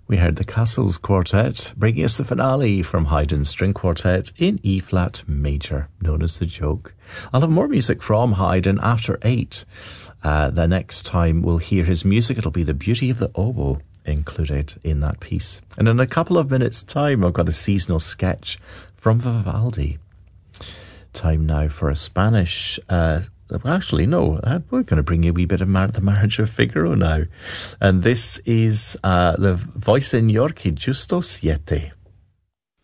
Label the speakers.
Speaker 1: We heard the Castles Quartet, bringing us the finale from Haydn's String Quartet in E-flat major, known as The Joke. I'll have more music from Haydn after 8. The next time we'll hear his music, it'll be The Beauty of the Oboe included in that piece. And in a couple of minutes' time, I've got a seasonal sketch from Vivaldi. Time now for a Spanish... actually, no, we're going to bring you a wee bit of the Marriage of Figaro now. And this is the Voy Señor que Justo Siete.